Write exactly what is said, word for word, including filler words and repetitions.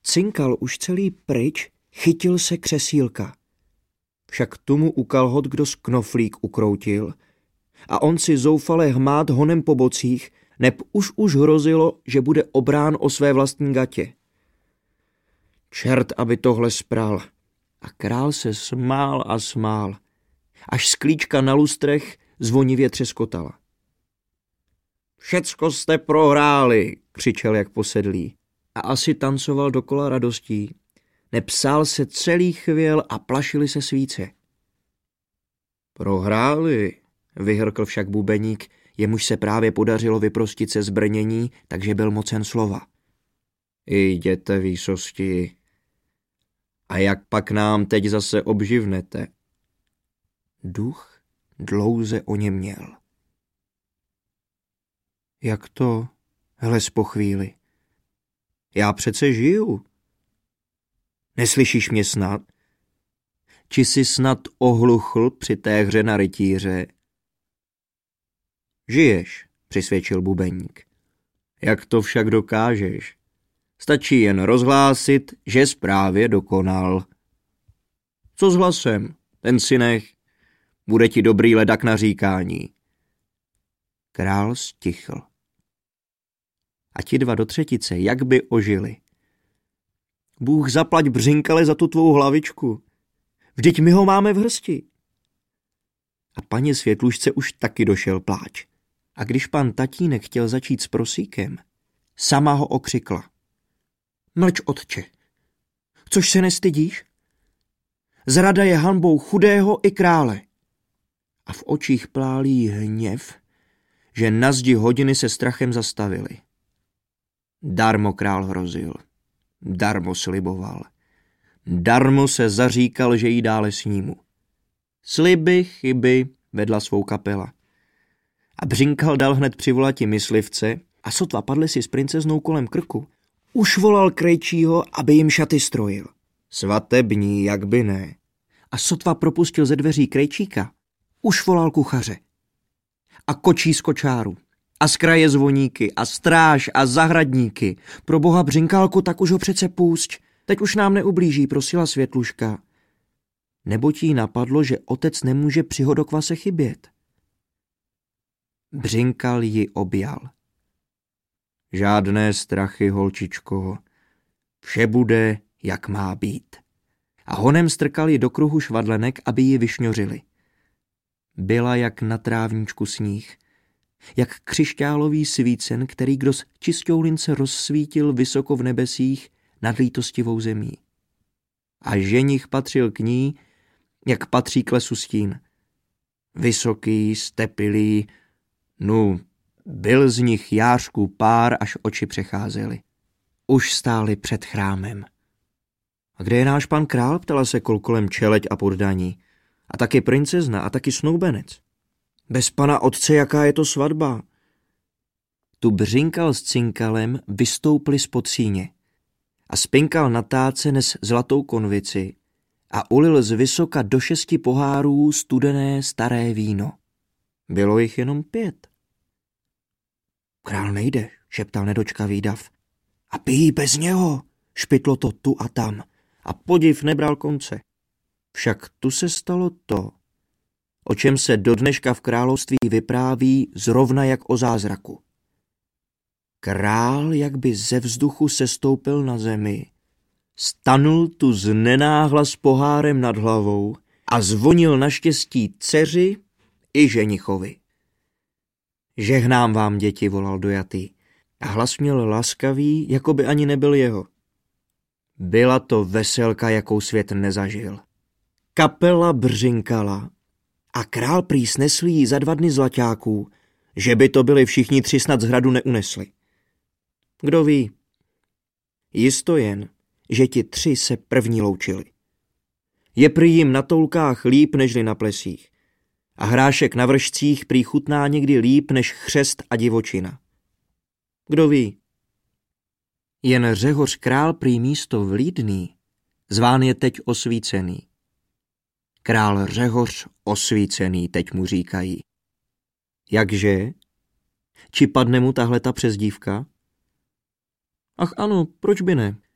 Cinkal už celý pryč, chytil se křesílka. Však tomu u kalhot kdo z knoflík ukroutil a on si zoufale hmát honem po bocích, neb už už hrozilo, že bude obrán o své vlastní gatě. Čert, aby tohle spral. A král se smál a smál, až sklíčka na lustrech zvonivě třeskotala. Všecko jste prohráli, křičel jak posedlý a asi tancoval dokola radostí. Nepsal se celý chvěl a plašili se svíce. Prohráli, vyhrkl však bubeník, jemuž se právě podařilo vyprostit se z brnění, takže byl mocen slova. Jděte, výsosti. A jak pak nám teď zase obživnete? Duch dlouze oněměl. Jak to? Hles po chvíli. Já přece žiju. Neslyšíš mě snad? Či jsi snad ohluchl při té hře na rytíře? Žiješ, přisvědčil bubeník. Jak to však dokážeš? Stačí jen rozhlásit, že jsi právě dokonal. Co s hlasem? Ten si nech. Bude ti dobrý ledak na říkání. Král stichl. A ti dva do třetice, jak by ožili. Bůh zaplať, Břinkale, za tu tvou hlavičku. Vždyť my ho máme v hrsti. A paně Světlušce už taky došel pláč. A když pan tatínek chtěl začít s prosíkem, sama ho okřikla. Mlč, otče, což se nestydíš? Zrada je hanbou chudého i krále. A v očích plálí hněv, že na zdi hodiny se strachem zastavily. Darmo král hrozil, darmo sliboval, darmo se zaříkal, že jí dále snímu. Sliby, chyby, vedla svou kapela. A Břinkal dal hned přivolati myslivce a sotva padli si s princeznou kolem krku. Už volal krejčího, aby jim šaty strojil. Svatební, jak by ne. A sotva propustil ze dveří krejčíka, už volal kuchaře. A kočí z kočáru. A z kraje zvoníky. A stráž. A zahradníky. Pro boha, Břinkálku, tak už ho přece pusť. Teď už nám neublíží, prosila Světluška. Neboť jí napadlo, že otec nemůže při hodokvase chybět. Břinkal ji objal. Žádné strachy, holčičko. Vše bude, jak má být. A honem strkal ji do kruhu švadlenek, aby ji vyšňořili. Byla jak na trávníčku sníh, jak křišťálový svícen, který kdo z čistoulince rozsvítil vysoko v nebesích nad lítostivou zemí. A ženich patřil k ní, jak patří k lesu stín. Vysoký, stepilý, nu, byl z nich jářků pár, až oči přecházely. Už stáli před chrámem. A kde je náš pan král, ptala se kolkolem čeleď a poddaní. A taky princezna, a taky snoubenec. Bez pana otce, jaká je to svatba? Tu Břinkal s Cinkalem vystoupili spod síně. A Spinkal na táce nes zlatou konvici a ulil z vysoka do šesti pohárů studené staré víno. Bylo jich jenom pět. Král nejde, šeptal nedočkavý dav. A pijí bez něho, špitlo to tu a tam. A podiv nebral konce. Však tu se stalo to, o čem se do dneška v království vypráví zrovna jak o zázraku. Král jak by ze vzduchu sestoupil na zemi, stanul tu znenáhla s pohárem nad hlavou a zvonil naštěstí dceři i ženichovi. Žehnám vám, děti, volal dojatý, a hlas měl laskavý, jako by ani nebyl jeho. Byla to veselka, jakou svět nezažil. Kapela břinkala a král prý snesl jí za dva dny zlaťáků, že by to byli všichni tři snad z hradu neunesli. Kdo ví? Jisto jen, že ti tři se první loučili. Je prý jim na toulkách líp nežli na plesích a hrášek na vršcích prý chutná někdy líp než chřest a divočina. Kdo ví? Jen Řehoř král prý místo vlídný, zván je teď osvícený. Král Řehoř osvícený, teď mu říkají. Jakže? Či padne mu tahle ta přezdívka? Ach ano, proč by ne?